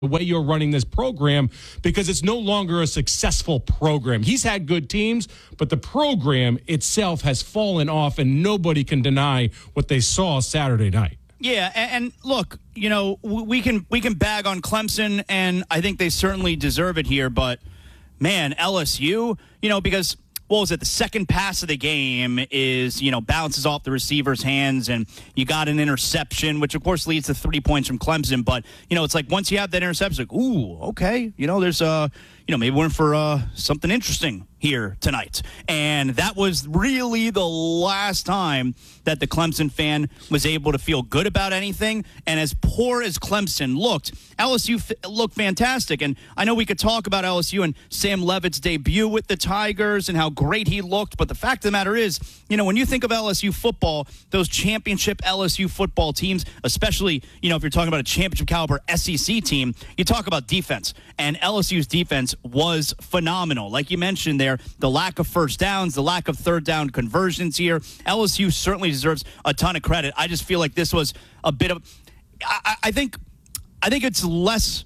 the way you're running this program, because it's no longer a successful program. He's had good teams, but the program itself has fallen off, and nobody can deny what they saw Saturday night. Yeah, and look, you know, we can bag on Clemson, and I think they certainly deserve it here, but, man, LSU, you know, because what was it? The second pass of the game is, you know, bounces off the receiver's hands, and you got an interception, which of course leads to 3 points from Clemson. But, you know, it's like once you have that interception, it's like, ooh, okay, you know, there's maybe we're in for something interesting here tonight. And that was really the last time that the Clemson fan was able to feel good about anything. And as poor as Clemson looked, LSU looked fantastic. And I know we could talk about LSU and Sam Levitt's debut with the Tigers and how great he looked. But the fact of the matter is, you know, when you think of LSU football, those championship LSU football teams, especially, you know, if you're talking about a championship caliber SEC team, you talk about defense. And LSU's defense was phenomenal. Like you mentioned there, the lack of first downs, the lack of third down conversions here. LSU certainly deserves a ton of credit. I just feel like this was a bit of I think it's less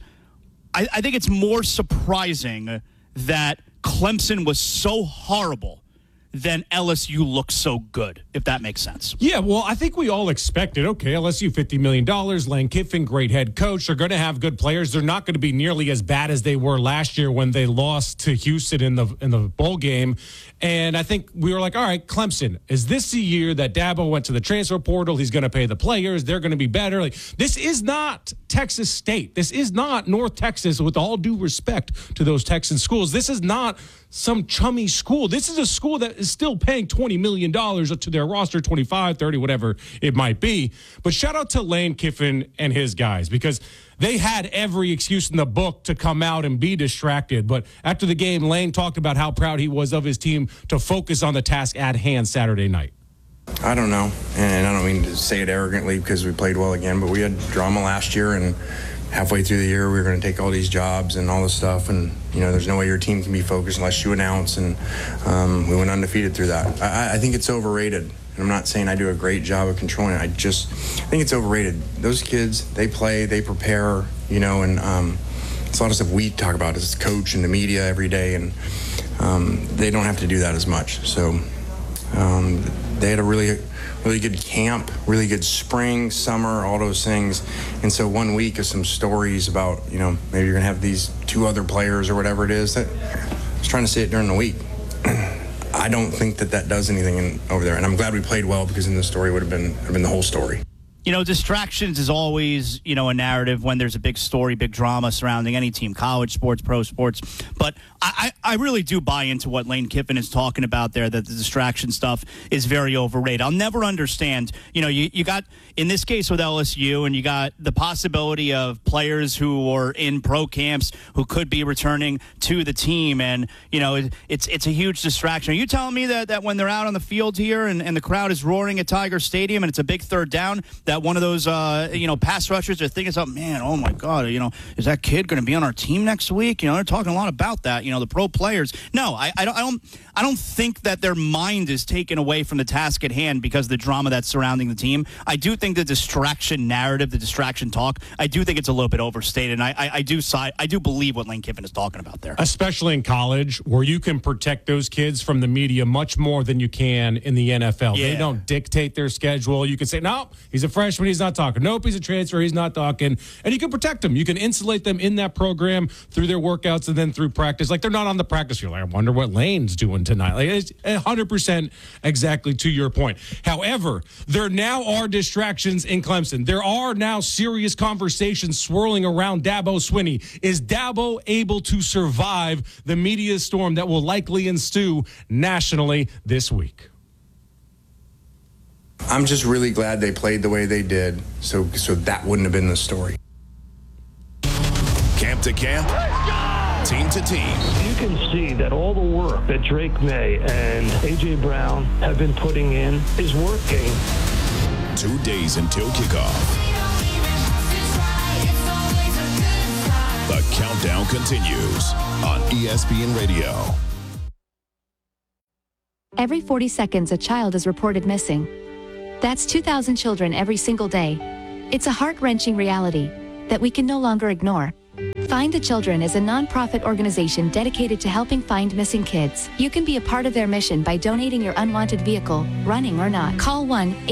I think it's more surprising that Clemson was so horrible than LSU looks so good, if that makes sense. Yeah, well, I think we all expected, okay, LSU $50 million, Lane Kiffin, great head coach. They're going to have good players. They're not going to be nearly as bad as they were last year when they lost to Houston in the bowl game. And I think we were like, all right, Clemson, is this the year that Dabo went to the transfer portal? He's going to pay the players. They're going to be better. Like, this is not Texas State. This is not North Texas, with all due respect to those Texan schools. This is not some chummy school. This is a school that is still paying $20 million to their roster, 25, 30, whatever it might be. But shout out to Lane Kiffin and his guys, because they had every excuse in the book to come out and be distracted. But after the game, Lane talked about how proud he was of his team to focus on the task at hand Saturday night. I don't know, and I don't mean to say it arrogantly because we played well again, but we had drama last year, and halfway through the year we were going to take all these jobs and all this stuff, and you know, there's no way your team can be focused unless you announce, and we went undefeated through that. I think it's overrated, and I'm not saying I do a great job of controlling it. I think it's overrated. Those kids, they play, they prepare, you know, and it's a lot of stuff we talk about as a coach and the media every day, and they don't have to do that as much. So they had a really good camp, really good spring, summer, all those things. And so 1 week of some stories about, you know, maybe you're going to have these two other players or whatever it is. I was trying to say it during the week. I don't think that does anything over there. And I'm glad we played well, because then the story would have been the whole story. You know, distractions is always, you know, a narrative when there's a big story, big drama surrounding any team, college sports, pro sports. But I really do buy into what Lane Kiffin is talking about there, that the distraction stuff is very overrated. I'll never understand, you know, you got, in this case with LSU, and you got the possibility of players who are in pro camps who could be returning to the team. And, you know, it's a huge distraction. Are you telling me that when they're out on the field here and the crowd is roaring at Tiger Stadium and it's a big third down, that one of those, pass rushers are thinking something, man, oh my God, you know, is that kid going to be on our team next week? You know, they're talking a lot about that, you know, the pro players. No, I don't think that their mind is taken away from the task at hand because of the drama that's surrounding the team. I do think the distraction narrative, the distraction talk, I do think it's a little bit overstated. And I do believe what Lane Kiffin is talking about there. Especially in college, where you can protect those kids from the media much more than you can in the NFL. Yeah. They don't dictate their schedule. You can say, no, he's a freshman, he's not talking. Nope, he's a transfer, he's not talking. And you can protect them. You can insulate them in that program through their workouts and then through practice. Like, they're not on the practice field. Like, I wonder what Lane's doing tonight. Like, it's 100% exactly to your point. However, there now are distractions in Clemson. There are now serious conversations swirling around Dabo Swinney. Is Dabo able to survive the media storm that will likely ensue nationally this week? I'm just really glad they played the way they did, so that wouldn't have been the story. Camp to camp, team to team. You can see that all the work that Drake May and A.J. Brown have been putting in is working. 2 days until kickoff. The countdown continues on ESPN Radio. Every 40 seconds, a child is reported missing. That's 2,000 children every single day. It's a heart-wrenching reality that we can no longer ignore. Find the Children is a nonprofit organization dedicated to helping find missing kids. You can be a part of their mission by donating your unwanted vehicle, running or not. Call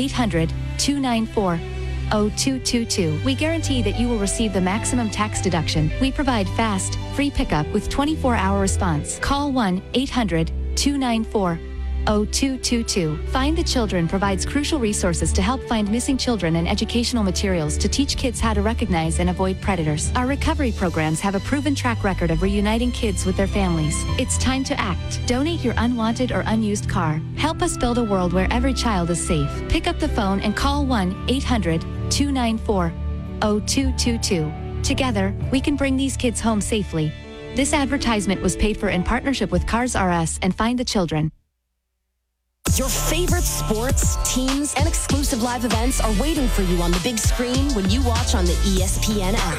1-800-294-0222. We guarantee that you will receive the maximum tax deduction. We provide fast, free pickup with 24-hour response. Call 1-800-294-0222. Find the Children provides crucial resources to help find missing children and educational materials to teach kids how to recognize and avoid predators. Our recovery programs have a proven track record of reuniting kids with their families. It's time to act. Donate your unwanted or unused car. Help us build a world where every child is safe. Pick up the phone and call 1-800-294-0222. Together, we can bring these kids home safely. This advertisement was paid for in partnership with Cars R Us and Find the Children. Your favorite sports, teams, and exclusive live events are waiting for you on the big screen when you watch on the ESPN app.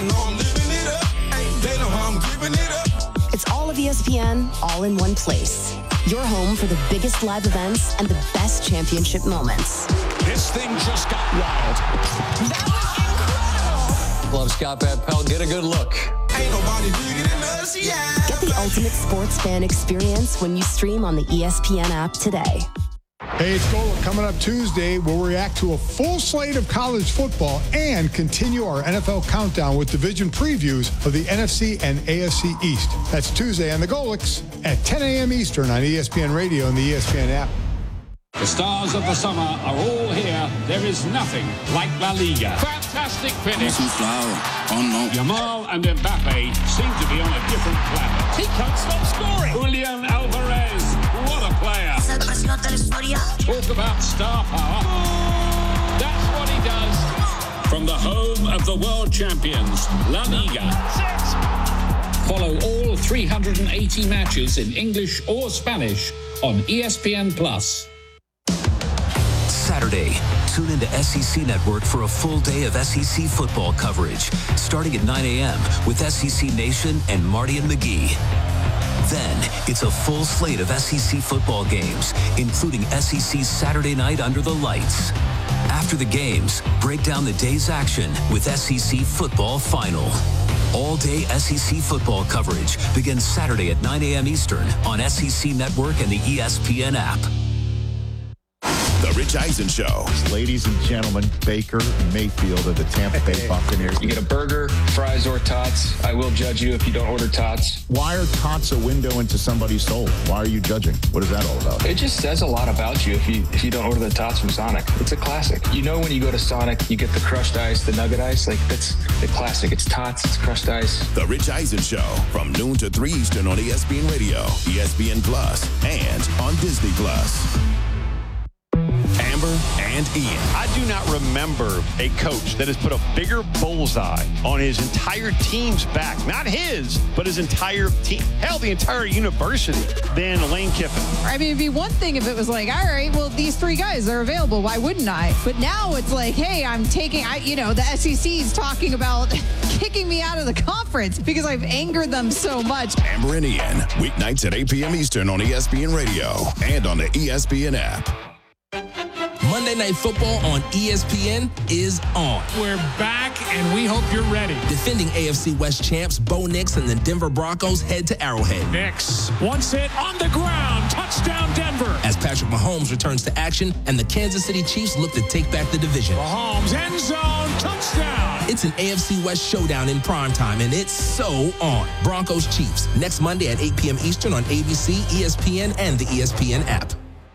It's all of ESPN, all in one place. Your home for the biggest live events and the best championship moments. This thing just got wild. That was incredible. Love Scott Van Pelt. Get a good look. Ain't nobody bigger than us, yeah. Get the ultimate sports fan experience when you stream on the ESPN app today. Hey, it's Golic. Coming up Tuesday, we'll react to a full slate of college football and continue our NFL countdown with division previews of the NFC and AFC East. That's Tuesday on the Golics at 10 a.m. Eastern on ESPN Radio and the ESPN app. The stars of the summer are all here. There is nothing like La Liga. Fantastic finish. Yamal and Mbappe seem to be on a different planet. He can't stop scoring. Julian Alvarez, what a player. Talk about star power. That's what he does. From the home of the world champions, La Liga. Follow all 380 matches in English or Spanish on ESPN+. Saturday, tune into SEC Network for a full day of SEC football coverage, starting at 9 a.m. with SEC Nation and Marty and McGee. Then, it's a full slate of SEC football games, including SEC's Saturday night Under the Lights. After the games, break down the day's action with SEC Football Final. All-day SEC football coverage begins Saturday at 9 a.m. Eastern on SEC Network and the ESPN app. The Rich Eisen Show. Ladies and gentlemen, Baker Mayfield of the Tampa Bay Buccaneers. You get a burger, fries, or tots. I will judge you if you don't order tots. Why are tots a window into somebody's soul? Why are you judging? What is that all about? It just says a lot about you if you don't order the tots from Sonic. It's a classic. You know when you go to Sonic, you get the crushed ice, the nugget ice. Like, that's the classic. It's tots, it's crushed ice. The Rich Eisen Show from noon to 3 Eastern on ESPN Radio, ESPN Plus, and on Disney Plus. Amber and Ian. I do not remember a coach that has put a bigger bullseye on his entire team's back. Not his, but his entire team. Hell, the entire university than Lane Kiffin. I mean, it'd be one thing if it was like, all right, well, these three guys are available. Why wouldn't I? But now it's like, hey, I'm taking, the SEC is talking about kicking me out of the conference because I've angered them so much. Amber and Ian, weeknights at 8 p.m. Eastern on ESPN Radio and on the ESPN app. Monday Night Football on ESPN is on. We're back, and we hope you're ready. Defending AFC West champs Bo Nix and the Denver Broncos head to Arrowhead. Nix wants it on the ground. Touchdown, Denver. As Patrick Mahomes returns to action and the Kansas City Chiefs look to take back the division. Mahomes, end zone, touchdown. It's an AFC West showdown in primetime, and it's so on. Broncos Chiefs, next Monday at 8 p.m. Eastern on ABC, ESPN, and the ESPN app.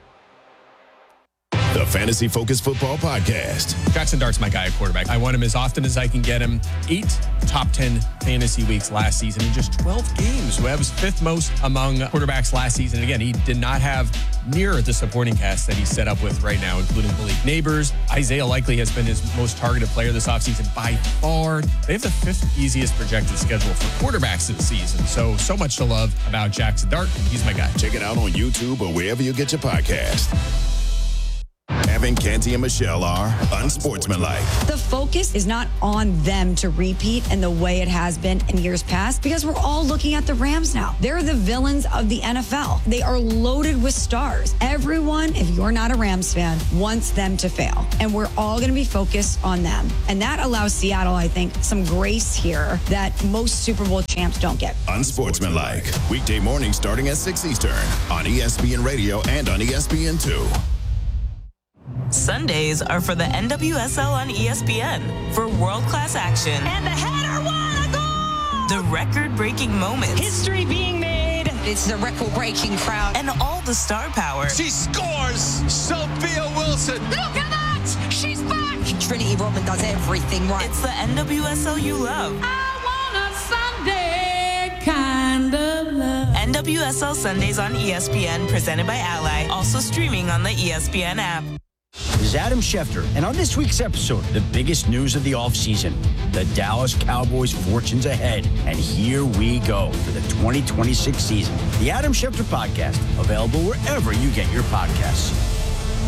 The Fantasy Focus Football Podcast. Jackson Dart's my guy at quarterback. I want him as often as I can get him. 8 top 10 fantasy weeks last season in just 12 games. That was 5th most among quarterbacks last season. Again, he did not have near the supporting cast that he's set up with right now, including Malik Neighbors. Isaiah Likely has been his most targeted player this offseason by far. They have the 5th easiest projected schedule for quarterbacks this season. So much to love about Jackson Dart, and he's my guy. Check it out on YouTube or wherever you get your podcast. Kevin, Canty, and Michelle are unsportsmanlike. The focus is not on them to repeat in the way it has been in years past because we're all looking at the Rams now. They're the villains of the NFL. They are loaded with stars. Everyone, if you're not a Rams fan, wants them to fail. And we're all going to be focused on them. And that allows Seattle, I think, some grace here that most Super Bowl champs don't get. Unsportsmanlike. Weekday morning starting at 6 Eastern on ESPN Radio and on ESPN2. Sundays are for the NWSL on ESPN for world-class action. And the header won a goal! The record-breaking moments. History being made. It's the record-breaking crowd. And all the star power. She scores! Sophia Wilson! Look at that! She's back! Trinity Rodman does everything right. It's the NWSL you love. I want a Sunday kind of love. NWSL Sundays on ESPN, presented by Ally. Also streaming on the ESPN app. This is Adam Schefter, and on this week's episode, the biggest news of the offseason, the Dallas Cowboys' fortunes ahead. And here we go for the 2026 season. The Adam Schefter Podcast, available wherever you get your podcasts.